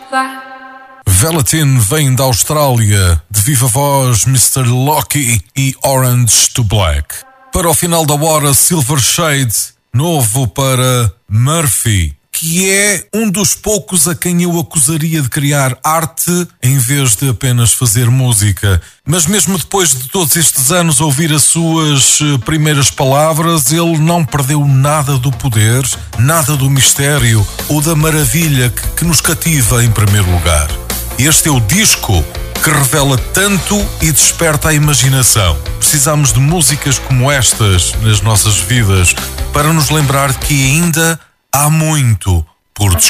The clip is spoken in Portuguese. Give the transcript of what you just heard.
Velatin vem da Austrália, de viva voz Mr. Loki e Orange to Black. Para o final da hora, Silver Shade, novo para Murphy, que é um dos poucos a quem eu acusaria de criar arte em vez de apenas fazer música. Mas mesmo depois de todos estes anos ouvir as suas primeiras palavras, ele não perdeu nada do poder, nada do mistério ou da maravilha que nos cativa em primeiro lugar. Este é o disco que revela tanto e desperta a imaginação. Precisamos de músicas como estas nas nossas vidas para nos lembrar que ainda há muito por descobrir.